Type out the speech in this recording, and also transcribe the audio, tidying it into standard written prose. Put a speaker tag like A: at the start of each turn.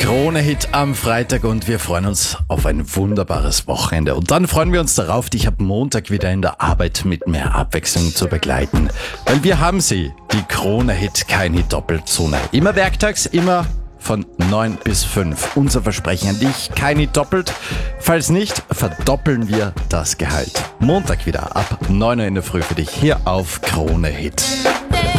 A: Krone-Hit am Freitag und wir freuen uns auf ein wunderbares Wochenende. Und dann freuen wir uns darauf, dich ab Montag wieder in der Arbeit mit mehr Abwechslung zu begleiten. Weil wir haben sie, die Krone-Hit, kein Hit Doppelzone. Immer werktags, immer von 9 bis 5. Unser Versprechen an dich, kein Hit doppelt. Falls nicht, verdoppeln wir das Gehalt. Montag wieder ab 9 Uhr in der Früh für dich hier auf Krone-Hit.